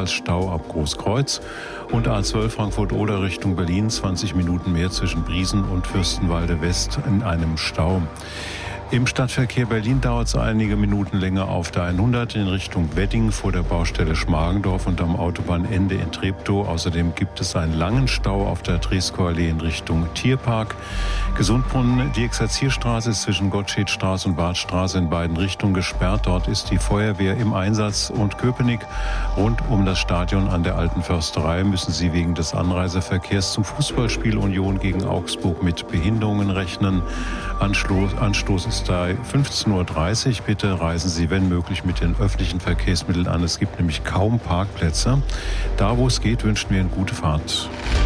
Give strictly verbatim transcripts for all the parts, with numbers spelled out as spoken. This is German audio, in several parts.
ebenfalls Stau ab Großkreuz. Und A zwölf Frankfurt-Oder Richtung Berlin zwanzig Minuten mehr zwischen Briesen und Fürstenwalde West in einem Stau. Im Stadtverkehr Berlin dauert es einige Minuten länger auf der hundert in Richtung Wedding vor der Baustelle Schmargendorf und am Autobahnende in Treptow. Außerdem gibt es einen langen Stau auf der Trieskower Allee in Richtung Tierpark. Gesundbrunnen, die Exerzierstraße ist zwischen Gottschedstraße und Badstraße in beiden Richtungen gesperrt. Dort ist die Feuerwehr im Einsatz. Und Köpenick, rund um das Stadion an der Alten Försterei, müssen Sie wegen des Anreiseverkehrs zum Fußballspiel Union gegen Augsburg mit Behinderungen rechnen. Anstoß, Anstoß ist da fünfzehn Uhr dreißig. Bitte reisen Sie, wenn möglich, mit den öffentlichen Verkehrsmitteln an. Es gibt nämlich kaum Parkplätze. Da, wo es geht, wünschen wir eine gute Fahrt.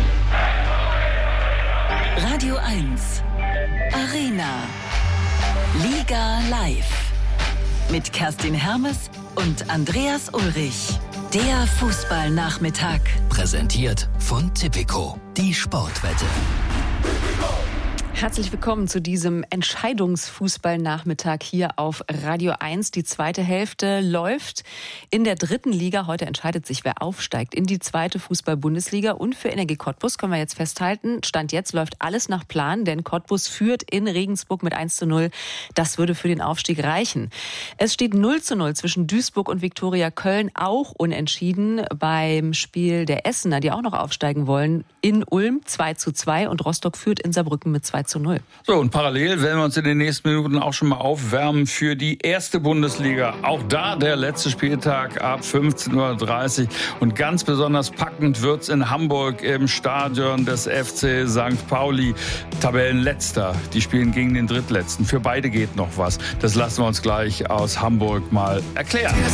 Radio eins Arena Liga live mit Kerstin Hermes und Andreas Ulrich. Der Fußballnachmittag. Präsentiert von Tipico, die Sportwette. Herzlich willkommen zu diesem Entscheidungsfußballnachmittag hier auf Radio eins. Die zweite Hälfte läuft in der dritten Liga. Heute entscheidet sich, wer aufsteigt in die zweite Fußball-Bundesliga. Und für Energie Cottbus können wir jetzt festhalten, Stand jetzt läuft alles nach Plan, denn Cottbus führt in Regensburg mit eins zu null. Das würde für den Aufstieg reichen. Es steht null zu null zwischen Duisburg und Viktoria Köln, auch unentschieden beim Spiel der Essener, die auch noch aufsteigen wollen, in Ulm zwei zu zwei und Rostock führt in Saarbrücken mit zwei zu null. So, und parallel werden wir uns in den nächsten Minuten auch schon mal aufwärmen für die erste Bundesliga. Auch da der letzte Spieltag ab fünfzehn Uhr dreißig. Und ganz besonders packend wird's in Hamburg im Stadion des F C Sankt Pauli. Tabellenletzter. Die spielen gegen den Drittletzten. Für beide geht noch was. Das lassen wir uns gleich aus Hamburg mal erklären.